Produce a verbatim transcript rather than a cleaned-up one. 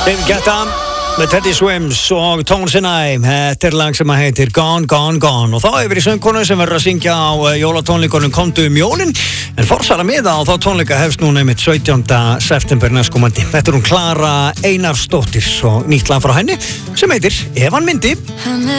David Guetta með Teddy Swims og Tones and I. Þetta er lag sem heitir Gone, Gone, Gone og þá er við í söngkonu sem verður að syngja á jólatónleikunum Komdu um jólin en forsara miða á þá tónleika hefst núna einmitt sautjánda september næstkomandi. Þetta er hún Klara Einarsdóttir og nýtt lag frá henni sem heitir Ef hann myndi.